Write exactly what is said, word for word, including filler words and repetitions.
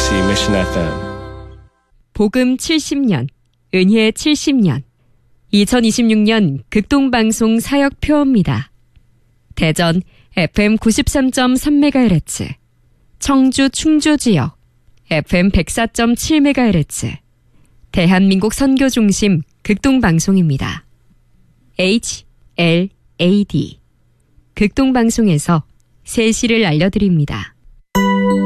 케이비씨 Mission 에프엠. 복음 칠십 년, 은혜 칠십 년, 이천이십육 년 극동방송 사역표입니다. 대전 에프엠 구십삼 점 삼 메가헤르츠, 청주 충주 지역 에프엠 백사 점 칠 메가헤르츠, 대한민국 선교중심 극동방송입니다. 에이치 엘 에이 디 극동방송에서 세시를 알려드립니다.